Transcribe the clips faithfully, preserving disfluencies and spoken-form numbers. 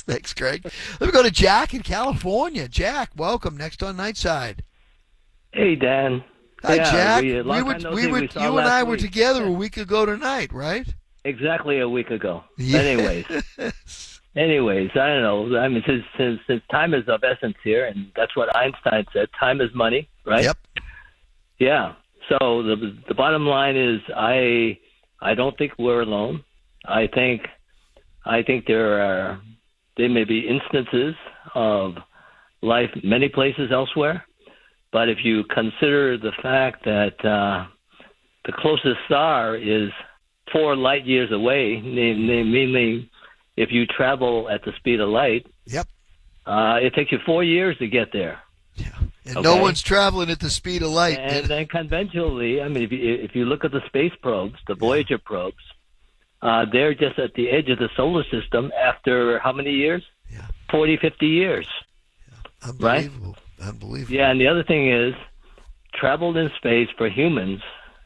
Thanks, Greg. Let me go to Jack in California. Jack, welcome. Next on Nightside. Hey, Dan. Hi, yeah, Jack. We, We long were, time no we see. were, We saw you and last I were week. together a week ago tonight, right? Exactly a week ago. Yes. Anyways, anyways, I don't know. I mean, since, since since time is of essence here, and that's what Einstein said. Time is money, right? Yep. Yeah. So the the bottom line is, I I don't think we're alone. I think I think there are there may be instances of life many places elsewhere, but if you consider the fact that uh, the closest star is four light years away, namely, if you travel at the speed of light, Yep. uh, it takes you four years to get there. Yeah. And Okay. no one's traveling at the speed of light. And then conventionally, I mean, if you, if you look at the space probes, the Voyager probes, uh, they're just at the edge of the solar system after how many years? Yeah. forty, fifty years. Yeah. Unbelievable. Right? Unbelievable. Yeah, and the other thing is, travel in space for humans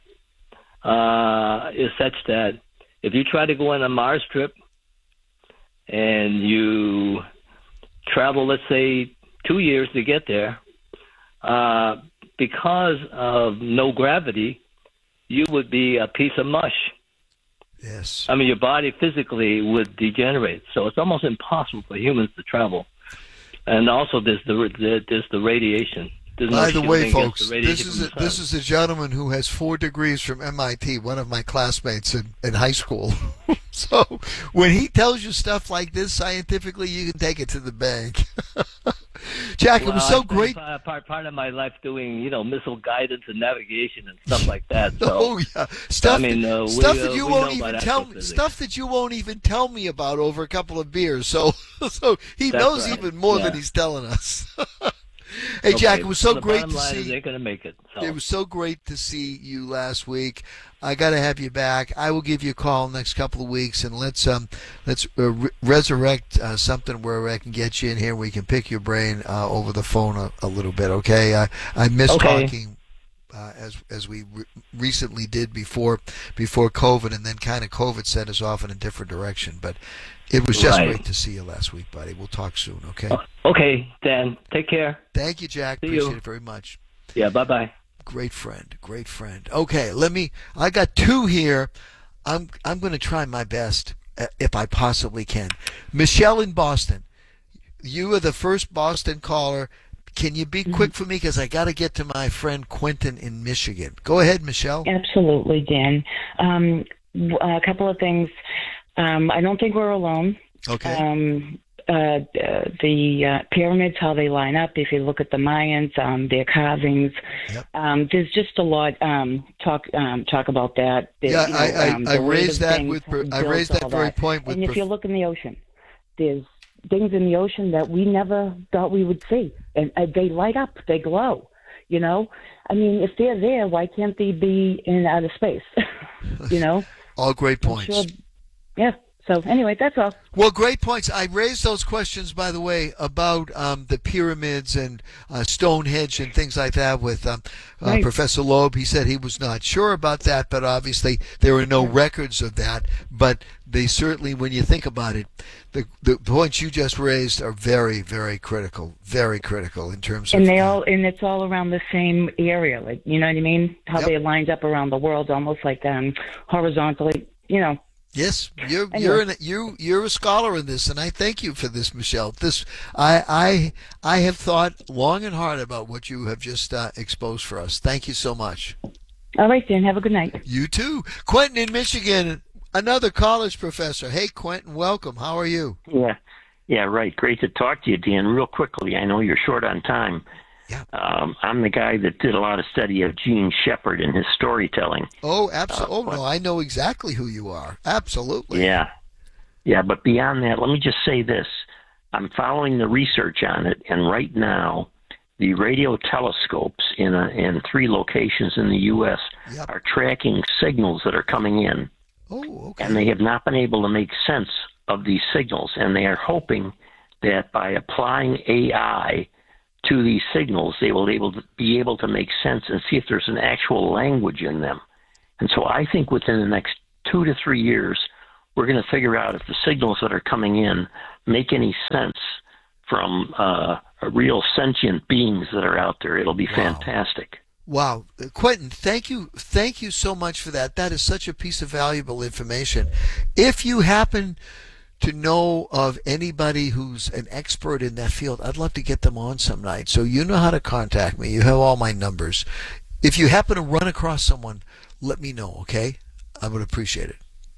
uh, is such that if you try to go on a Mars trip and you travel, let's say, two years to get there, uh, because of no gravity, you would be a piece of mush. Yes. I mean, your body physically would degenerate. So it's almost impossible for humans to travel. And also, there's the there's the radiation. There's By no the way, shielding folks, against the radiation this is from a, the sun. this is a gentleman who has four degrees from M I T, one of my classmates in, in high school. So when he tells you stuff like this scientifically, you can take it to the bank. Jack, well, it was so I spent great. Part, part of my life doing, you know, missile guidance and navigation and stuff like that. So, Oh yeah, stuff, I mean, uh, we, stuff uh, that you we won't know about even tell me, astrophysics. stuff that you won't even tell me about over a couple of beers. So, so he That's knows right. even more Yeah. than he's telling us. Hey, Jack, Okay, it was so the great bottom to line see. is they're going to make it. So. It was so great to see you last week. I got to have you back. I will give you a call next couple of weeks, and let's um let's uh, re- resurrect uh, something where I can get you in here. We can pick your brain uh, over the phone a, a little bit. Okay, I I miss Okay. talking. Uh, as as we re- recently did before before COVID, and then kind of COVID sent us off in a different direction. But it was just Right. great to see you last week, buddy. We'll talk soon, okay? Okay, Dan. Take care. Thank you, Jack. See Appreciate you. it very much. Yeah, bye-bye. Great friend, great friend. Okay, let me. I got two here. I'm I'm going to try my best uh, if I possibly can. Michelle in Boston, you are the first Boston caller. Can you be quick for me, because I got to get to my friend Quentin in Michigan. Go ahead, Michelle. Absolutely, Dan. Um, w- a couple of things. Um, I don't think we're alone. Okay. Um, uh, uh, the uh, pyramids, how they line up, if you look at the Mayans, um, their carvings, Yep. um, there's just a lot um, talk um, talk about that. There- Yeah, you know, I I, um, I the weight raised of that things, with how we I built raised that all very that. point with. And if prof- you look in the ocean, there's things in the ocean that we never thought we would see, and uh, they light up, they glow. You know, I mean, if they're there, why can't they be in outer space? You know, all great I'm points. sure- yeah. So anyway, that's all. Well, great points. I raised those questions, by the way, about um, the pyramids and uh, Stonehenge and things like that with um, uh, Right. Professor Loeb. He said he was not sure about that, but obviously there are no records of that. But they certainly, when you think about it, the, the points you just raised are very, very critical, very critical in terms of... And they all, and it's all around the same area, like, you know what I mean? How Yep. they lined up around the world, almost like um, horizontally. You know, Yes, you're Anyway. you're in, you you're a scholar in this, and I thank you for this, Michelle. This I I I have thought long and hard about what you have just uh, exposed for us. Thank you so much. all right, Dan. Have a good night. You too, Quentin in Michigan, another college professor. Hey, Quentin, welcome. How are you? Yeah, yeah, right. Great to talk to you, Dan. Real quickly, I know you're short on time. Yeah. Um, I'm the guy that did a lot of study of Gene Shepard and his storytelling. Oh, absolutely. Uh, oh no, I know exactly who you are. Absolutely. Yeah, yeah. But beyond that, let me just say this: I'm following the research on it, and right now, the radio telescopes in a, in three locations in the U S Yep. are tracking signals that are coming in. Oh, okay. And they have not been able to make sense of these signals, and they are hoping that by applying A I to these signals, they will able to be able to make sense and see if there's an actual language in them. And so I think within the next two to three years, we're going to figure out if the signals that are coming in make any sense from uh, real sentient beings that are out there. It'll be Wow. fantastic. Wow. Quentin, thank you. Thank you so much for that. That is such a piece of valuable information. If you happen to know of anybody who's an expert in that field, I'd love to get them on some night. So you know how to contact me. You have all my numbers. If you happen to run across someone, let me know, okay? I would appreciate it.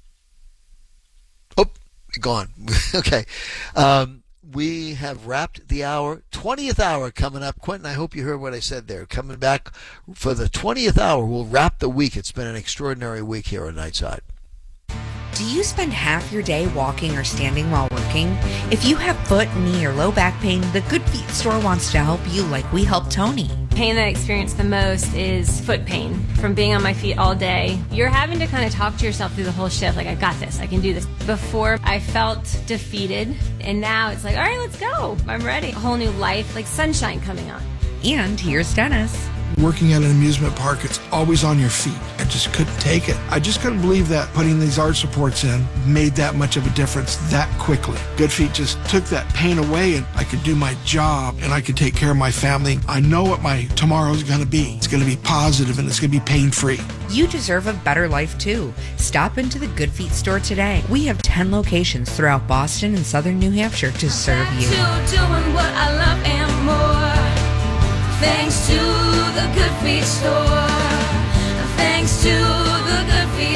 Oh, gone. Okay. Um, we have wrapped the hour. twentieth hour coming up. Quentin, I hope you heard what I said there. Coming back for the twentieth hour, we'll wrap the week. It's been an extraordinary week here on Nightside. Do you spend half your day walking or standing while working? If you have foot, knee, or low back pain, the Good Feet store wants to help you like we helped Tony. Pain that I experience the most is foot pain from being on my feet all day. You're having to kind of talk to yourself through the whole shift, like, I got this, I can do this. Before, I felt defeated, and now it's like, all right, let's go. I'm ready. A whole new life, like sunshine coming on. And here's Dennis. Working at an amusement park, it's always on your feet. I just couldn't take it. I just couldn't believe that putting these arch supports in made that much of a difference that quickly. Good Feet just took that pain away, and I could do my job, and I could take care of my family. I know what my tomorrow's going to be. It's going to be positive, and it's going to be pain-free. You deserve a better life, too. Stop into the Good Feet store today. We have ten locations throughout Boston and southern New Hampshire to serve you. Back to doing what I love and more. Thanks to the Good Feet store. Thanks to the Good Feet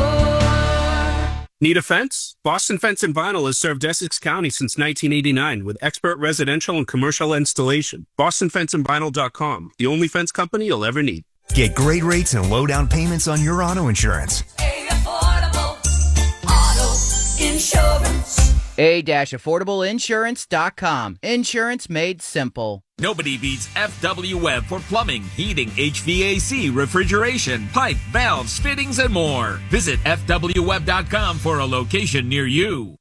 store. Need a fence? Boston Fence and Vinyl has served Essex County since nineteen eighty-nine with expert residential and commercial installation. Boston Fence and Vinyl dot com, the only fence company you'll ever need. Get great rates and low down payments on your auto insurance. A affordable auto insurance. a dash affordable insurance dot com. Insurance made simple. Nobody beats F W Web for plumbing, heating, H V A C, refrigeration, pipe, valves, fittings, and more. Visit F W web dot com for a location near you.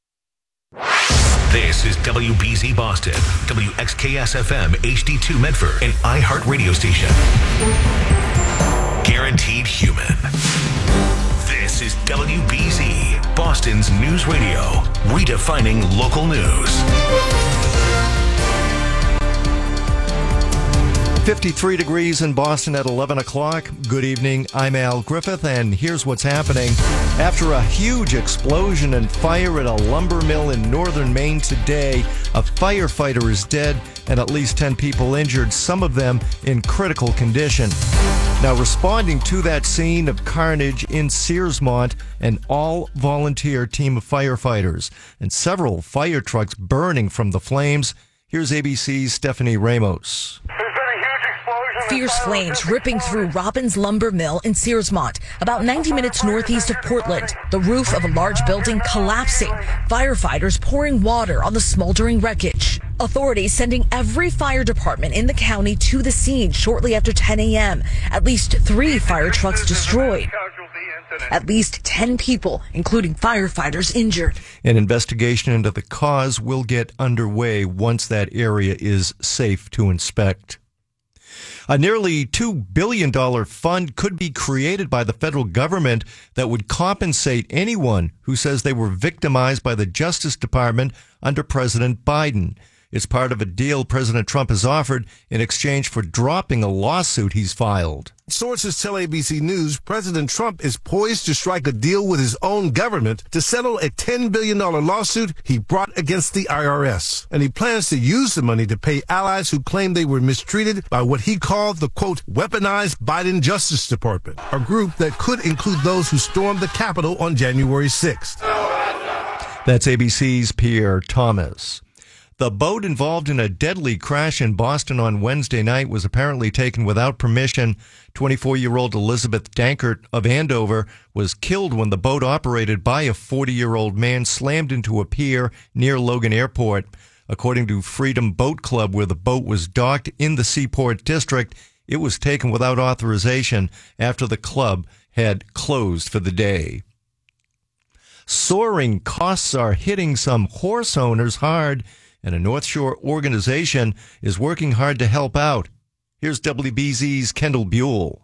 This is W B Z Boston, W X K S F M H D two Medford, an iHeart radio station. Guaranteed human. This is W B Z, Boston's news radio, redefining local news. fifty-three degrees in Boston at eleven o'clock. Good evening. I'm Al Griffith, and here's what's happening. After a huge explosion and fire at a lumber mill in northern Maine today, a firefighter is dead and at least ten people injured, some of them in critical condition. Now, responding to that scene of carnage in Searsmont, an all-volunteer team of firefighters and several fire trucks burning from the flames. Here's A B C's Stephanie Ramos. Fierce flames ripping through Robbins Lumber Mill in Searsmont, about ninety minutes northeast of Portland. The roof of a large building collapsing. Firefighters pouring water on the smoldering wreckage. Authorities sending every fire department in the county to the scene shortly after ten a.m. At least three fire trucks destroyed. At least ten people, including firefighters, injured. An investigation into the cause will get underway once that area is safe to inspect. A nearly two billion dollars fund could be created by the federal government that would compensate anyone who says they were victimized by the Justice Department under President Biden. It's part of a deal President Trump has offered in exchange for dropping a lawsuit he's filed. Sources tell A B C News President Trump is poised to strike a deal with his own government to settle a ten billion dollars lawsuit he brought against the I R S. And he plans to use the money to pay allies who claim they were mistreated by what he called the, quote, weaponized Biden Justice Department, a group that could include those who stormed the Capitol on January sixth. That's A B C's Pierre Thomas. The boat involved in a deadly crash in Boston on Wednesday night was apparently taken without permission. twenty-four-year-old Elizabeth Dankert of Andover was killed when the boat operated by a forty-year-old man slammed into a pier near Logan Airport. According to Freedom Boat Club, where the boat was docked in the Seaport District, it was taken without authorization after the club had closed for the day. Soaring costs are hitting some horse owners hard, and a North Shore organization is working hard to help out. Here's W B Z's Kendall Buell.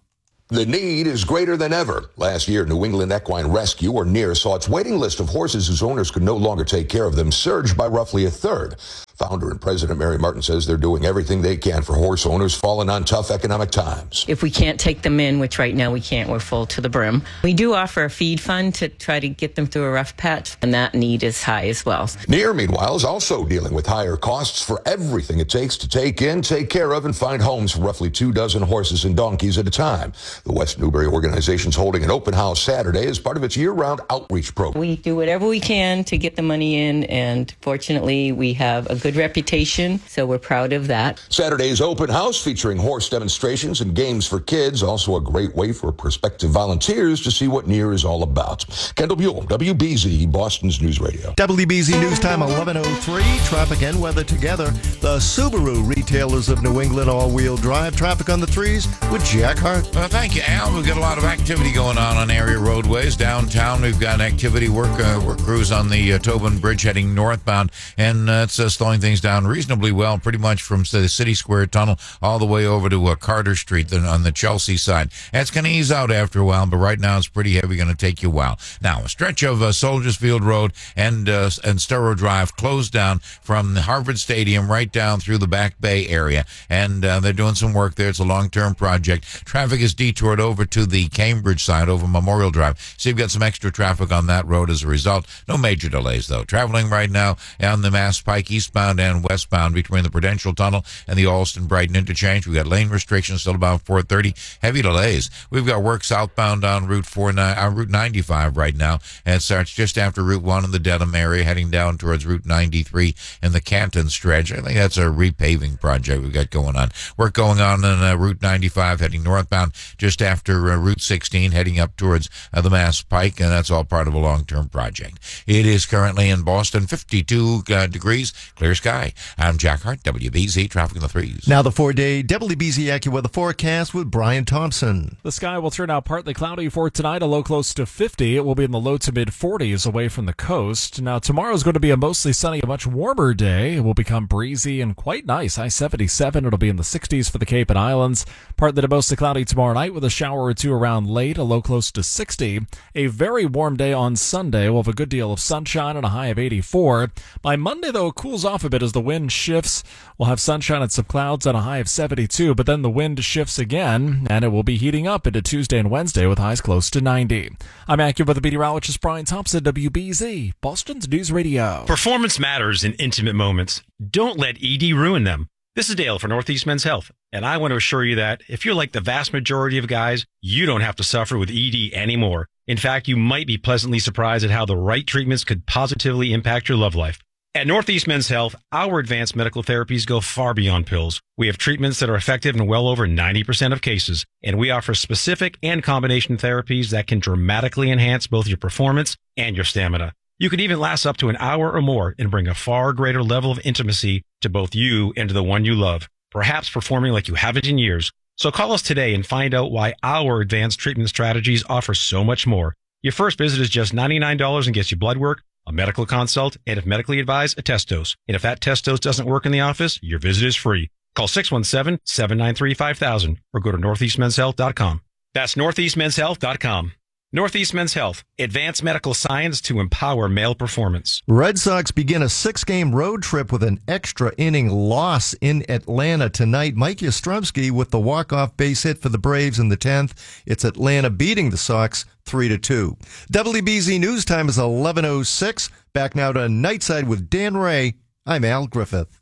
The need is greater than ever. Last year, New England Equine Rescue, or NEAR, saw its waiting list of horses whose owners could no longer take care of them surge by roughly a third. Founder and President Mary Martin says they're doing everything they can for horse owners falling on tough economic times. If we can't take them in, which right now we can't, we're full to the brim. We do offer a feed fund to try to get them through a rough patch, and that need is high as well. NEAR, meanwhile, is also dealing with higher costs for everything it takes to take in, take care of, and find homes for roughly two dozen horses and donkeys at a time. The West Newbury organization is holding an open house Saturday as part of its year-round outreach program. We do whatever we can to get the money in, and fortunately, we have a good reputation, so we're proud of that. Saturday's open house featuring horse demonstrations and games for kids, also a great way for prospective volunteers to see what NEAR is all about. Kendall Buell, W B Z, Boston's News Radio. W B Z News Time eleven oh three. Traffic and weather together. The Subaru retailers of New England all-wheel drive. Traffic on the threes with Jack Hart. Well, thank you, Al. We've got a lot of activity going on on area roadways. Downtown, we've got activity work uh, work crews on the uh, Tobin Bridge heading northbound, and uh, it's uh, slowing things down reasonably well, pretty much from the City Square Tunnel all the way over to uh, Carter Street on the Chelsea side. That's going to ease out after a while, but right now it's pretty heavy, going to take you a while. Now, a stretch of uh, Soldiers Field Road and uh, and Storrow Drive closed down from the Harvard Stadium right down through the Back Bay area, and uh, they're doing some work there. It's a long-term project. Traffic is detoured over to the Cambridge side over Memorial Drive, so you've got some extra traffic on that road as a result. No major delays, though. Traveling right now on the Mass Pike eastbound and westbound between the Prudential Tunnel and the Alston-Brighton interchange. We've got lane restrictions still about four thirty. Heavy delays. We've got work southbound on Route four, uh, Route ninety-five right now, and it starts just after Route one in the Dedham area, heading down towards Route ninety-three in the Canton stretch. I think that's a repaving project we've got going on. Work going on on uh, Route ninety-five, heading northbound just after uh, Route sixteen, heading up towards uh, the Mass Pike, and that's all part of a long-term project. It is currently in Boston, fifty-two uh, degrees, clear sky. I'm Jack Hart, W B Z, traffic in the threes. Now the four-day W B Z AccuWeather forecast with Brian Thompson. The sky will turn out partly cloudy for tonight, a low close to fifty. It will be in the low to mid forties away from the coast. Now tomorrow is going to be a mostly sunny, a much warmer day. It will become breezy and quite nice. High seventy-seven. It'll be in the sixties for the Cape and Islands. Partly to mostly cloudy tomorrow night with a shower or two around late, a low close to sixty. A very warm day on Sunday. We'll have a good deal of sunshine and a high of eighty-four. By Monday, though, it cools off a bit as the wind shifts. We'll have sunshine and some clouds and a high of seventy-two, but then the wind shifts again, and it will be heating up into Tuesday and Wednesday with highs close to ninety. I'm AccuWeather meteorologist Brian Thompson, W B Z, Boston's News Radio. Performance matters in intimate moments. Don't let E D ruin them. This is Dale for Northeast Men's Health, and I want to assure you that if you're like the vast majority of guys, you don't have to suffer with E D anymore. In fact, you might be pleasantly surprised at how the right treatments could positively impact your love life. At Northeast Men's Health, our advanced medical therapies go far beyond pills. We have treatments that are effective in well over ninety percent of cases, and we offer specific and combination therapies that can dramatically enhance both your performance and your stamina. You can even last up to an hour or more and bring a far greater level of intimacy to both you and to the one you love, perhaps performing like you haven't in years. So call us today and find out why our advanced treatment strategies offer so much more. Your first visit is just ninety-nine dollars and gets you blood work, a medical consult, and if medically advised, a test dose. And if that test dose doesn't work in the office, your visit is free. Call six one seven, seven nine three, five thousand or go to northeast men's health dot com. That's northeast men's health dot com. Northeast Men's Health, advanced medical science to empower male performance. Red Sox begin a six-game road trip with an extra inning loss in Atlanta tonight. Mike Yastrzemski with the walk-off base hit for the Braves in the tenth. It's Atlanta beating the Sox three to two. W B Z News Time is eleven oh six. Back now to Nightside with Dan Ray. I'm Al Griffith.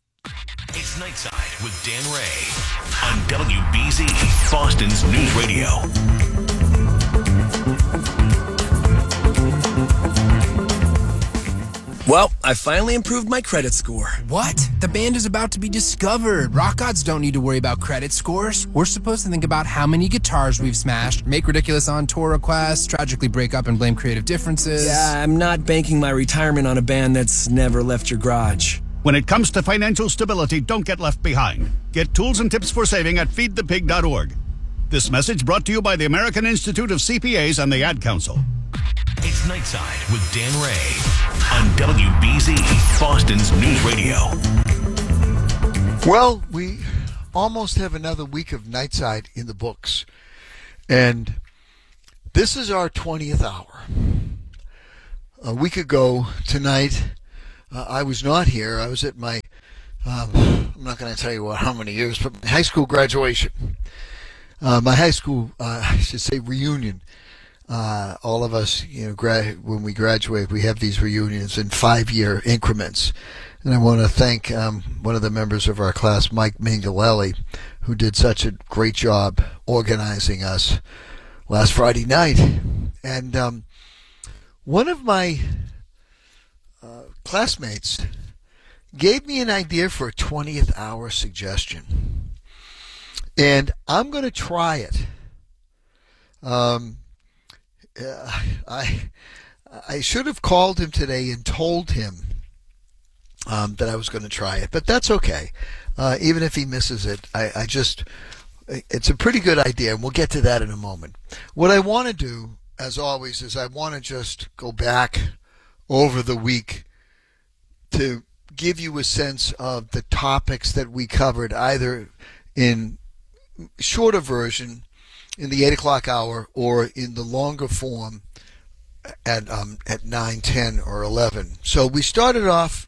It's Nightside with Dan Ray on W B Z, Boston's News Radio. Well, I finally improved my credit score. What? The band is about to be discovered. Rock gods don't need to worry about credit scores. We're supposed to think about how many guitars we've smashed, make ridiculous on-tour requests, tragically break up and blame creative differences. Yeah, I'm not banking my retirement on a band that's never left your garage. When it comes to financial stability, don't get left behind. Get tools and tips for saving at feed the pig dot org. This message brought to you by the American Institute of C P As and the Ad Council. It's Nightside with Dan Ray on W B Z, Boston's News Radio. Well, we almost have another week of Nightside in the books. And this is our twentieth hour. A week ago tonight, uh, I was not here. I was at my, um, I'm not going to tell you what, how many years, but high school graduation. Uh, my high school, uh, I should say, reunion. Uh, all of us, you know, gra- when we graduate, we have these reunions in five-year increments. And I want to thank um, one of the members of our class, Mike Mingalelli, who did such a great job organizing us last Friday night. And um, one of my uh, classmates gave me an idea for a twentieth hour suggestion. And I'm going to try it. Um, uh, I I should have called him today and told him um, that I was going to try it, but that's okay. Uh, even if he misses it, I, I just, it's a pretty good idea, and we'll get to that in a moment. What I want to do, as always, is I want to just go back over the week to give you a sense of the topics that we covered, either in shorter version in the eight o'clock hour or in the longer form at um, at nine, ten, or eleven. So we started off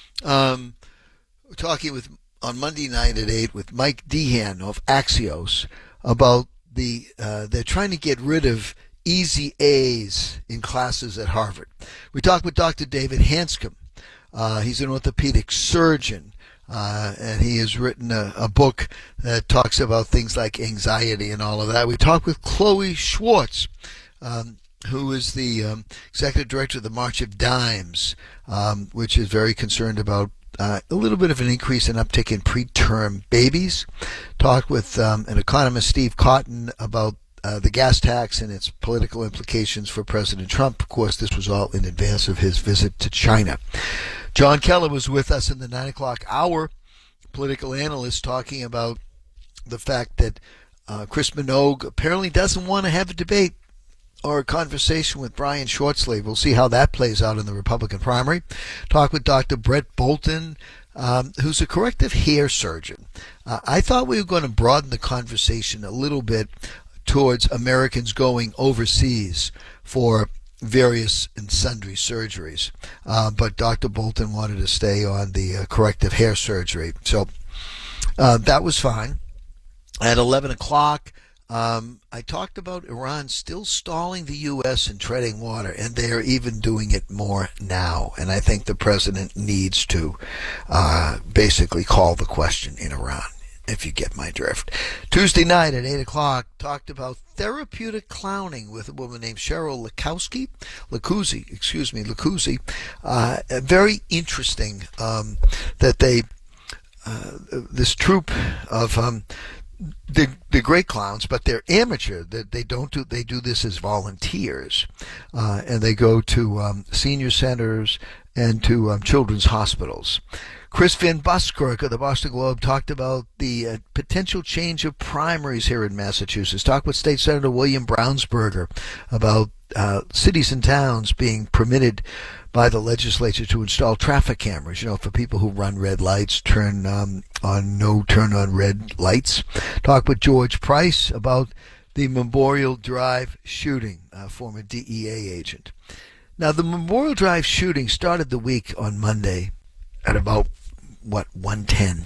um, talking with on Monday night at eight with Mike Dehan of Axios about the uh, they're trying to get rid of easy A's in classes at Harvard. We talked with Doctor David Hanscom. Uh, he's an orthopedic surgeon. Uh, and he has written a, a book that talks about things like anxiety and all of that. We talked with Chloe Schwartz, um, who is the um, executive director of the March of Dimes, um, which is very concerned about uh, a little bit of an increase in uptick in preterm babies. Talked with um, an economist, Steve Cotton, about uh, the gas tax and its political implications for President Trump. Of course, this was all in advance of his visit to China. John Keller was with us in the nine o'clock hour, political analyst, talking about the fact that uh, Chris Minogue apparently doesn't want to have a debate or a conversation with Brian Shortsleeve. We'll see how that plays out in the Republican primary. Talk with Doctor Brett Bolton, um, who's a corrective hair surgeon. Uh, I thought we were going to broaden the conversation a little bit towards Americans going overseas for various and sundry surgeries. Uh, but Doctor Bolton wanted to stay on the uh, corrective hair surgery. So uh, that was fine. At eleven o'clock, um, I talked about Iran still stalling the U S and treading water, and they are even doing it more now. And I think the president needs to uh, basically call the question in Iran, if you get my drift. Tuesday night at eight o'clock, talked about therapeutic clowning with a woman named Cheryl Lakowski, Lacuzzi, excuse me, Lacuzzi. Uh, very interesting um, that they, uh, this troupe of um, the the great clowns, but they're amateur. That they don't do they do this as volunteers, uh, and they go to um, senior centers and to um, children's hospitals. Chris Van Buskirk of the Boston Globe talked about the uh, potential change of primaries here in Massachusetts. Talked with State Senator William Brownsberger about uh, cities and towns being permitted by the legislature to install traffic cameras, you know, for people who run red lights, turn um, on no turn on red lights. Talked with George Price about the Memorial Drive shooting, uh, former D E A agent. Now, the Memorial Drive shooting started the week on Monday at about, what, one ten.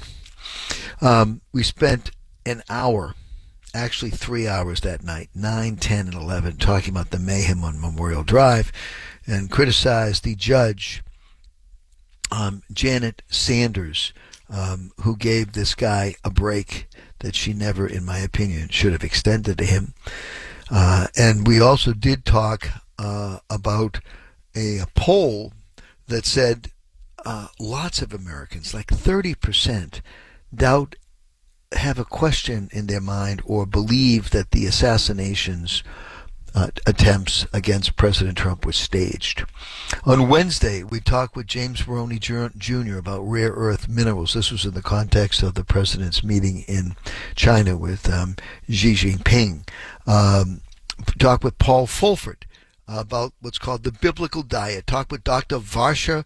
Um, we spent an hour, actually three hours that night, nine, ten, and eleven, talking about the mayhem on Memorial Drive and criticized the judge, um, Janet Sanders, um, who gave this guy a break that she never, in my opinion, should have extended to him. Uh, and we also did talk uh, about a, a poll that said uh, lots of Americans, like thirty percent, doubt, have a question in their mind or believe that the assassinations uh, attempts against President Trump were staged. On Wednesday, we talked with James Maroney Junior about rare earth minerals. This was in the context of the president's meeting in China with um, Xi Jinping. Um, talked with Paul Fulford about what's called the biblical diet. Talked with Doctor Varsha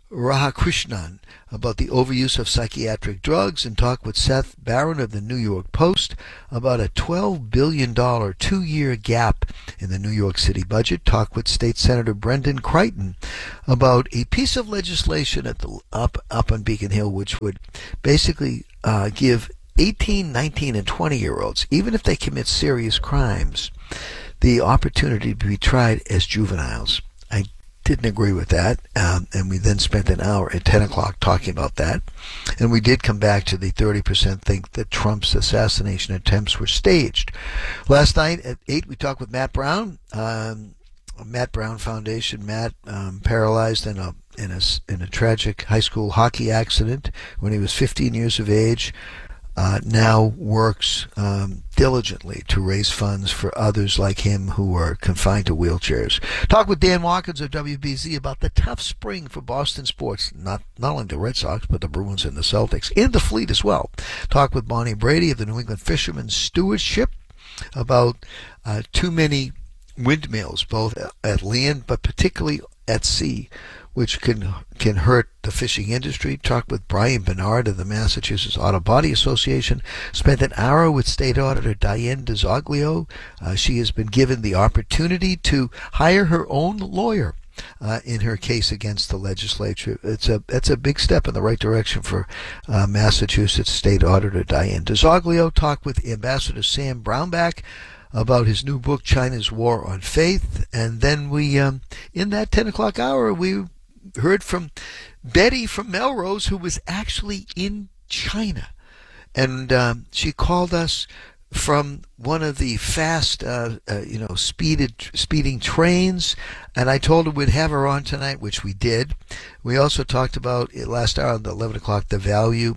Rahakrishnan about the overuse of psychiatric drugs, and talk with Seth Barron of the New York Post about a twelve billion dollars two-year gap in the New York City budget. Talk with State Senator Brendan Crichton about a piece of legislation at the up up on Beacon Hill which would basically uh, give eighteen, nineteen, and twenty-year-olds, even if they commit serious crimes, the opportunity to be tried as juveniles. I didn't agree with that, um, and we then spent an hour at ten o'clock talking about that. And we did come back to the thirty percent think that Trump's assassination attempts were staged. Last night at eight, we talked with Matt Brown, um, Matt Brown Foundation. Matt, um, paralyzed in a, in, a, in a tragic high school hockey accident when he was fifteen years of age. Uh, now works um, diligently to raise funds for others like him who are confined to wheelchairs. Talk with Dan Watkins of W B Z about the tough spring for Boston sports, not not only the Red Sox, but the Bruins and the Celtics, and the Fleet as well. Talk with Bonnie Brady of the New England Fishermen's Stewardship about uh, too many windmills, both at land but particularly at sea, which can can hurt the fishing industry. Talked with Brian Bernard of the Massachusetts Auto Body Association. Spent an hour with State Auditor Diane DeZoglio. Uh, she has been given the opportunity to hire her own lawyer uh, in her case against the legislature. It's a it's a big step in the right direction for uh, Massachusetts State Auditor Diane DeZoglio. Talked with Ambassador Sam Brownback about his new book, China's War on Faith. And then we, um, in that ten o'clock hour, we heard from Betty from Melrose, who was actually in China. And um, she called us from one of the fast, uh, uh, you know, speeded, speeding trains. And I told her we'd have her on tonight, which we did. We also talked about, last hour, at eleven o'clock, the value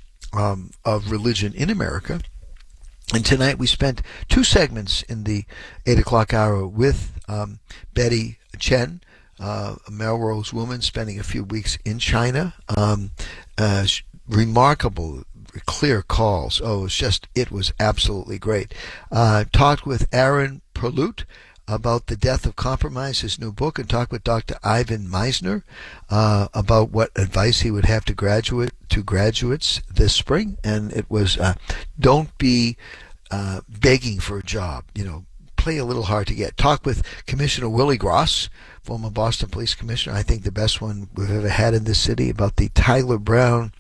um, of religion in America. And tonight we spent two segments in the eight o'clock hour with um, Betty Chen, uh, a Melrose woman spending a few weeks in China. Um, uh, remarkable, clear calls. Oh, it's just, it was absolutely great. Uh, talked with Aaron Perlut about The Death of Compromise, his new book, and talked with Doctor Ivan Meisner uh, about what advice he would have to graduate to graduates this spring. And it was uh, don't be uh, begging for a job. You know, play a little hard to get. Talk with Commissioner Willie Gross, former Boston Police Commissioner. I think the best one we've ever had in this city, about the Tyler Brown.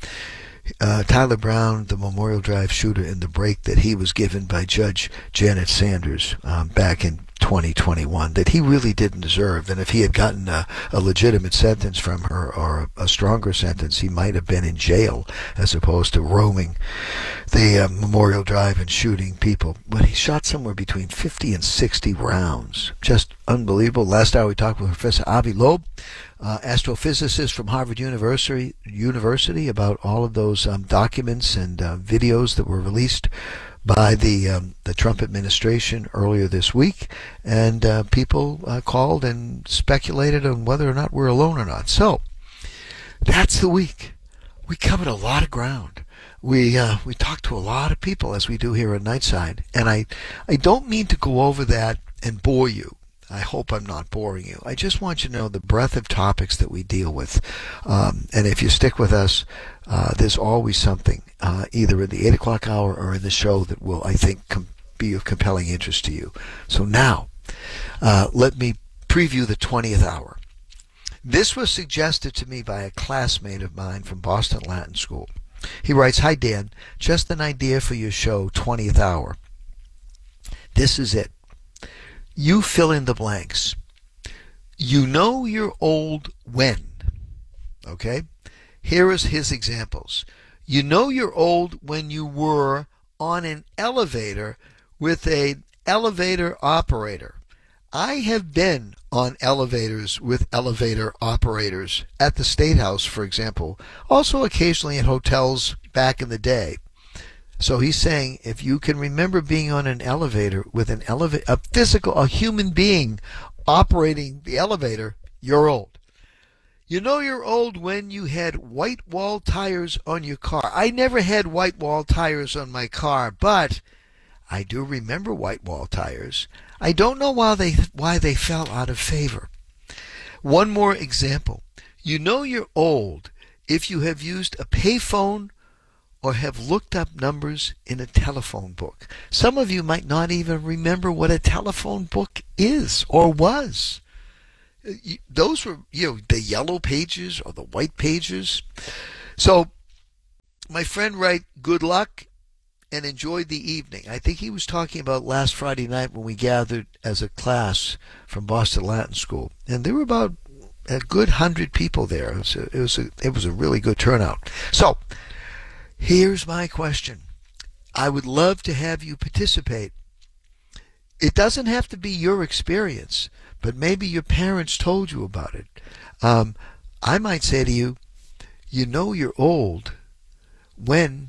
Uh, Tyler Brown, the Memorial Drive shooter, in the break that he was given by Judge Janet Sanders um, back in twenty twenty-one, that he really didn't deserve. And if he had gotten a, a legitimate sentence from her, or a, a stronger sentence, he might have been in jail as opposed to roaming the uh, Memorial Drive and shooting people. But he shot somewhere between fifty and sixty rounds. Just unbelievable. Last hour we talked with Professor Avi Loeb, uh, astrophysicist from Harvard University, University about all of those um, documents and uh, videos that were released by the um, the Trump administration earlier this week, and uh, people uh, called and speculated on whether or not we're alone or not. So that's the week. We covered a lot of ground. We uh, we talked to a lot of people, as we do here at Nightside, and I I don't mean to go over that and bore you. I hope I'm not boring you. I just want you to know the breadth of topics that we deal with. Um, and if you stick with us, uh, there's always something, uh, either in the eight o'clock hour or in the show, that will, I think, com- be of compelling interest to you. So now, uh, let me preview the twentieth hour. This was suggested to me by a classmate of mine from Boston Latin School. He writes, "Hi, Dan. Just an idea for your show, twentieth hour. This is it. You fill in the blanks. You know you're old when." Okay? Here is his examples. You know you're old when you were on an elevator with an elevator operator. I have been on elevators with elevator operators at the State House, for example. Also occasionally in hotels back in the day. So he's saying, if you can remember being on an elevator with an elevator, a physical, a human being operating the elevator, you're old. You know you're old when you had white wall tires on your car. I never had white wall tires on my car, but I do remember white wall tires. I don't know why they why they fell out of favor. One more example. You know you're old if you have used a payphone or have looked up numbers in a telephone book. Some of you might not even remember what a telephone book is or was. Those were, you know, the yellow pages or the white pages. So my friend writes, good luck and enjoy the evening. I think he was talking about last Friday night when we gathered as a class from Boston Latin School. And there were about a good hundred people there. It was a, it was a, it was a really good turnout. So here's my question. I would love to have you participate. It doesn't have to be your experience, but maybe your parents told you about it. Um, I might say to you, you know you're old when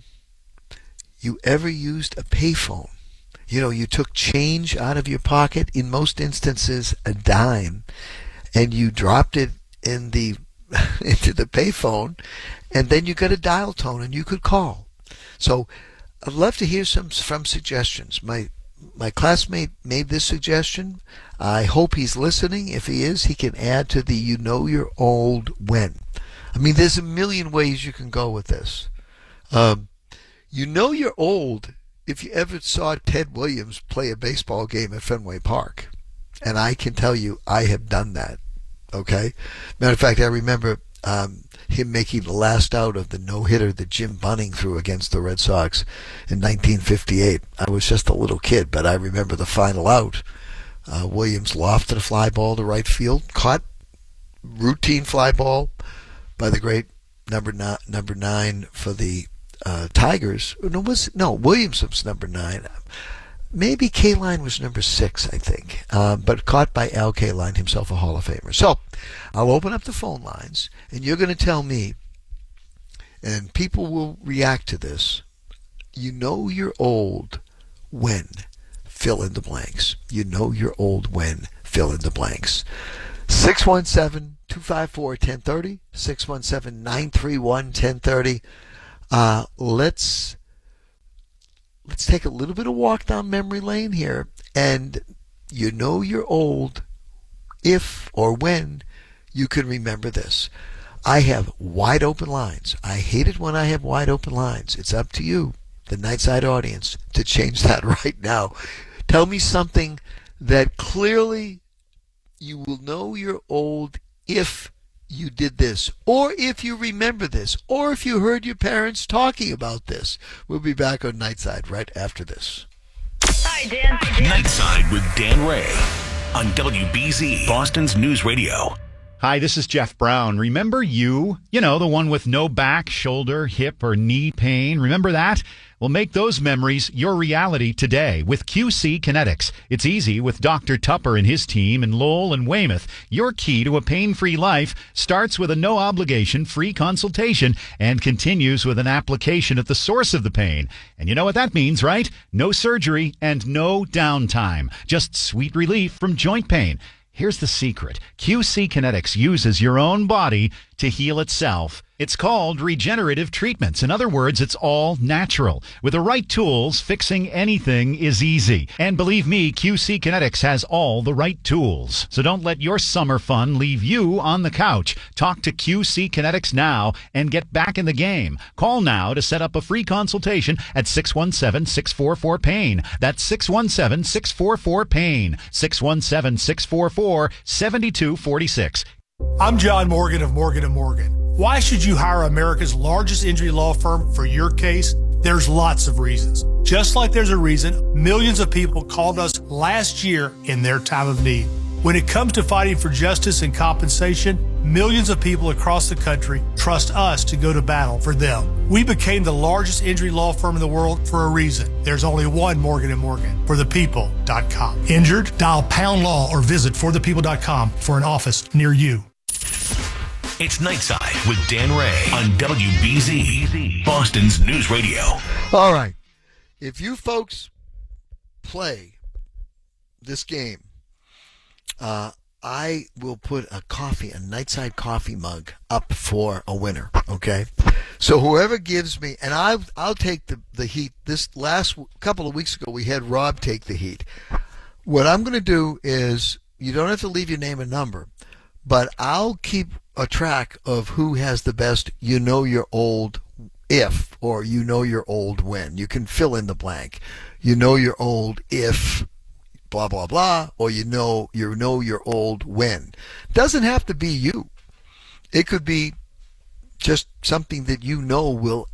you ever used a payphone. You know, you took change out of your pocket, in most instances a dime, and you dropped it in the into the payphone, and then you got a dial tone and you could call. So I'd love to hear some from suggestions. My my classmate made this suggestion. I hope he's listening. If he is, he can add to the you know you're old when. I mean, there's a million ways you can go with this. Um, you know you're old if you ever saw Ted Williams play a baseball game at Fenway Park. And I can tell you, I have done that. Okay? Matter of fact, I remember um, him making the last out of the no-hitter that Jim Bunning threw against the Red Sox in nineteen fifty-eight. I was just a little kid, but I remember the final out. Uh, Williams lofted a fly ball to right field, caught routine fly ball by the great number nine, number nine for the uh, Tigers. No, was no Williams was number nine. Maybe Kaline was number six, I think, uh, but caught by Al Kaline, himself a Hall of Famer. So I'll open up the phone lines, and you're going to tell me, and people will react to this, you know you're old when, fill in the blanks. You know you're old when, fill in the blanks. six one seven, two five four, one zero three zero, six one seven, nine three one, one zero three zero. Uh, let's... Let's take a little bit of walk down memory lane here, and you know you're old if or when you can remember this. I have wide open lines. I hate it when I have wide open lines. It's up to you, the Nightside audience, to change that right now. Tell me something that clearly you will know you're old if you did this, or if you remember this, or if you heard your parents talking about this. We'll be back on Nightside right after this. Hi, Dan. Nightside with Dan Ray on W B Z, Boston's News Radio. Hi, this is Jeff Brown. Remember you? You know, the one with no back, shoulder, hip, or knee pain. Remember that? Well, make those memories your reality today with Q C Kinetics. It's easy with Doctor Tupper and his team in Lowell and Weymouth. Your key to a pain-free life starts with a no-obligation free consultation and continues with an application at the source of the pain. And you know what that means, right? No surgery and no downtime. Just sweet relief from joint pain. Here's the secret. Q C Kinetics uses your own body to heal itself. It's called regenerative treatments. In other words, it's all natural. With the right tools, fixing anything is easy. And believe me, Q C Kinetics has all the right tools. So don't let your summer fun leave you on the couch. Talk to Q C Kinetics now and get back in the game. Call now to set up a free consultation at six one seven, six four four, PAIN. That's six one seven, six four four, PAIN. six one seven, six four four, seven two four six. I'm John Morgan of Morgan and Morgan. Why should you hire America's largest injury law firm for your case? There's lots of reasons. Just like there's a reason millions of people called us last year in their time of need. When it comes to fighting for justice and compensation, millions of people across the country trust us to go to battle for them. We became the largest injury law firm in the world for a reason. There's only one Morgan and Morgan, for the people dot com. Injured? Dial pound law or visit for the people dot com for an office near you. It's Nightside with Dan Ray on W B Z, Boston's News Radio. All right. If you folks play this game, uh, I will put a coffee, a Nightside coffee mug up for a winner, okay? So whoever gives me, and I'll, I'll take the, the heat. This last couple of weeks ago, we had Rob take the heat. What I'm going to do is, you don't have to leave your name and number, but I'll keep a track of who has the best you know you're old if, or you know you're old when. You can fill in the blank. You know you're old if blah, blah, blah, or you know you know you're old when. Doesn't have to be you. It could be just something that you know will